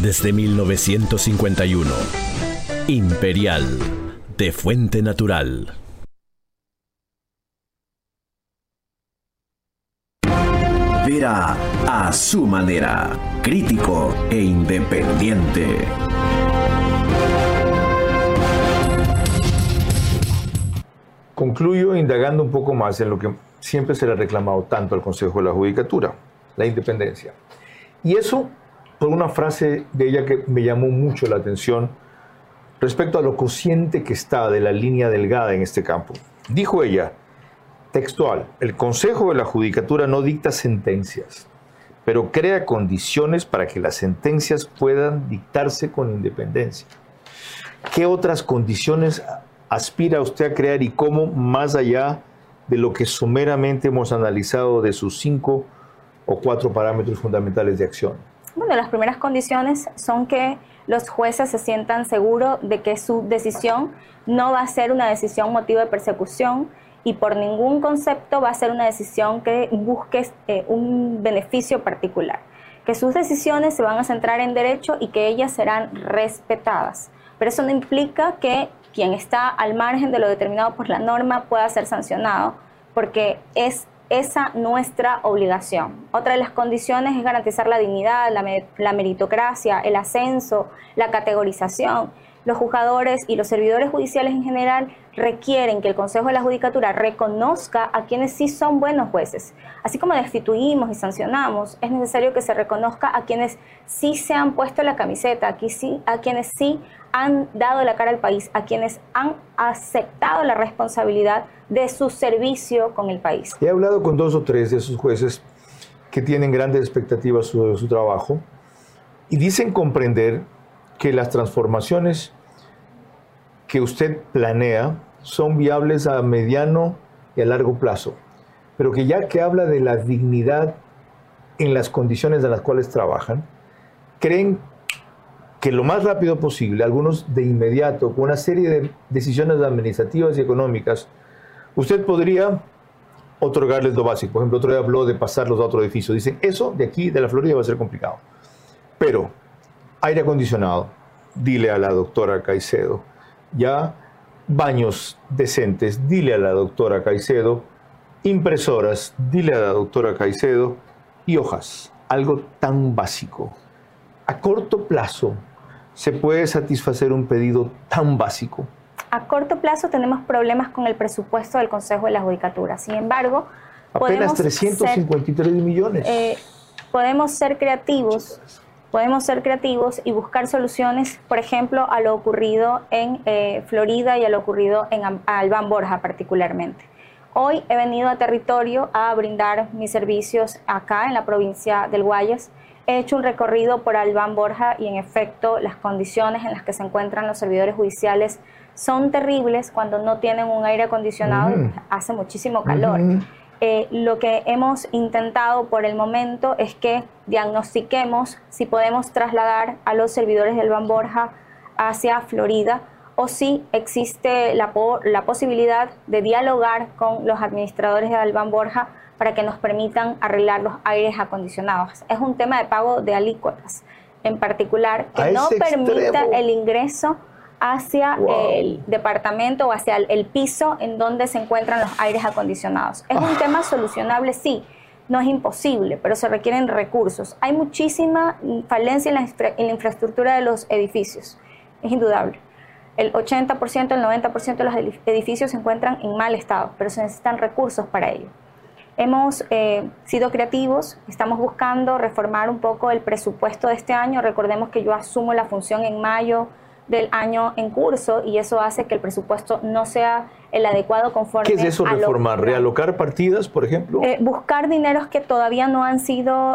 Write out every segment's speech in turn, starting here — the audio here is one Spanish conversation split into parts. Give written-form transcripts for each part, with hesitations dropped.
Desde 1951. Imperial, de fuente natural. Vera a su manera, crítico e independiente. Concluyo indagando un poco más en lo que siempre se le ha reclamado tanto al Consejo de la Judicatura, la independencia. Y eso por una frase de ella que me llamó mucho la atención respecto a lo consciente que está de la línea delgada en este campo. Dijo ella, textual, el Consejo de la Judicatura no dicta sentencias, pero crea condiciones para que las sentencias puedan dictarse con independencia. ¿Qué otras condiciones aspira usted a crear y cómo, más allá de lo que someramente hemos analizado de sus 5 o 4 parámetros fundamentales de acción? Bueno, las primeras condiciones son que los jueces se sientan seguros de que su decisión no va a ser una decisión motivo de persecución y por ningún concepto va a ser una decisión que busque un beneficio particular. Que sus decisiones se van a centrar en derecho y que ellas serán respetadas. Pero eso no implica que quien está al margen de lo determinado por la norma pueda ser sancionado, porque es esa nuestra obligación. Otra de las condiciones es garantizar la dignidad, la meritocracia, el ascenso, la categorización. Los juzgadores y los servidores judiciales en general requieren que el Consejo de la Judicatura reconozca a quienes sí son buenos jueces. Así como destituimos y sancionamos, es necesario que se reconozca a quienes sí se han puesto la camiseta, a quienes sí han dado la cara al país, a quienes han aceptado la responsabilidad de su servicio con el país. He hablado con 2 o 3 de esos jueces que tienen grandes expectativas sobre su trabajo y dicen comprender que las transformaciones que usted planea son viables a mediano y a largo plazo, pero que ya que habla de la dignidad en las condiciones en las cuales trabajan, creen que lo más rápido posible, algunos de inmediato, con una serie de decisiones administrativas y económicas, usted podría otorgarles lo básico. Por ejemplo, otro día habló de pasarlos a otro edificio. Dicen, eso de aquí, de la Florida, va a ser complicado. Pero aire acondicionado, dile a la doctora Caicedo. Ya, baños decentes, dile a la doctora Caicedo. Impresoras, dile a la doctora Caicedo. Y hojas, algo tan básico. A corto plazo, ¿se puede satisfacer un pedido tan básico? A corto plazo tenemos problemas con el presupuesto del Consejo de la Judicatura. Sin embargo, apenas 353 millones. Podemos ser creativos y buscar soluciones, por ejemplo, a lo ocurrido en Florida y a lo ocurrido en Albán Borja particularmente. Hoy he venido a territorio a brindar mis servicios acá en la provincia del Guayas. He hecho un recorrido por Albán Borja y en efecto las condiciones en las que se encuentran los servidores judiciales son terribles cuando no tienen un aire acondicionado y hace muchísimo calor. Lo que hemos intentado por el momento es que diagnostiquemos si podemos trasladar a los servidores de Albán Borja hacia Florida o si existe la posibilidad de dialogar con los administradores de Albán Borja para que nos permitan arreglar los aires acondicionados. Es un tema de pago de alícuotas en particular que no permita el ingreso hacia el departamento o hacia el piso en donde se encuentran los aires acondicionados. Es un tema solucionable, sí, no es imposible, pero se requieren recursos. Hay muchísima falencia en la infraestructura de los edificios, es indudable. El 80%, el 90% de los edificios se encuentran en mal estado, pero se necesitan recursos para ello. Hemos sido creativos, estamos buscando reformar un poco el presupuesto de este año. Recordemos que yo asumo la función en mayo del año en curso y eso hace que el presupuesto no sea el adecuado conforme. ¿Qué es eso, reformar? ¿Realocar partidas, por ejemplo? Buscar dineros que todavía no han sido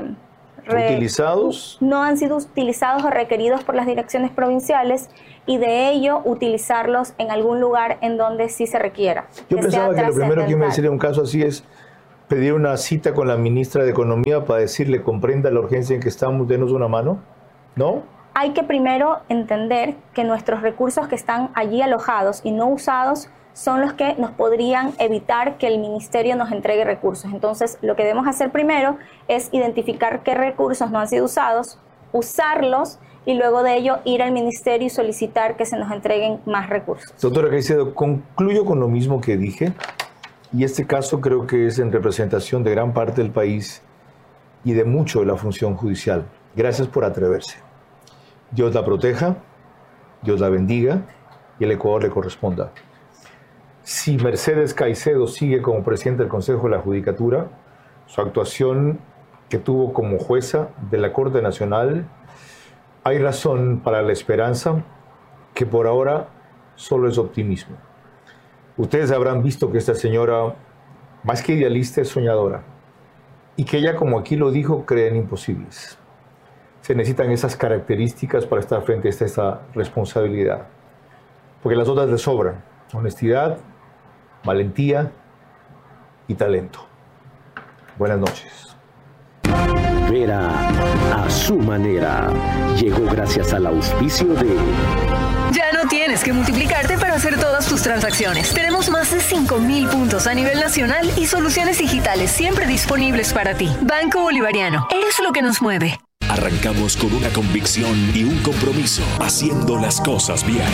utilizados. No han sido utilizados o requeridos por las direcciones provinciales y de ello utilizarlos en algún lugar en donde sí se requiera. Yo pensaba que lo primero que iba a decir en un caso así es pedir una cita con la ministra de Economía para decirle comprenda la urgencia en que estamos, denos una mano, ¿no? Hay que primero entender que nuestros recursos que están allí alojados y no usados son los que nos podrían evitar que el ministerio nos entregue recursos. Entonces, lo que debemos hacer primero es identificar qué recursos no han sido usados, usarlos y luego de ello ir al ministerio y solicitar que se nos entreguen más recursos. Doctora Caicedo, concluyo con lo mismo que dije, y este caso creo que es en representación de gran parte del país y de mucho de la función judicial. Gracias por atreverse. Dios la proteja, Dios la bendiga y el Ecuador le corresponda. Si Mercedes Caicedo sigue como presidenta del Consejo de la Judicatura, su actuación que tuvo como jueza de la Corte Nacional, hay razón para la esperanza que por ahora solo es optimismo. Ustedes habrán visto que esta señora, más que idealista, es soñadora y que ella, como aquí lo dijo, cree en imposibles. Se necesitan esas características para estar frente a esta responsabilidad, porque las otras le sobran: honestidad, valentía y talento. Buenas noches. Vera a su manera llegó gracias al auspicio de... Ya no tienes que multiplicarte para hacer todas tus transacciones. Tenemos más de 5,000 puntos a nivel nacional y soluciones digitales siempre disponibles para ti. Banco Bolivariano, eres lo que nos mueve. Arrancamos con una convicción y un compromiso, haciendo las cosas bien.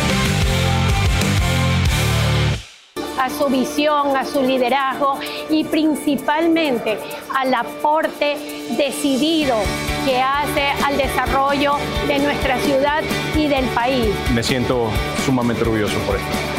A su visión, a su liderazgo y principalmente al aporte decidido que hace al desarrollo de nuestra ciudad y del país. Me siento sumamente orgulloso por esto.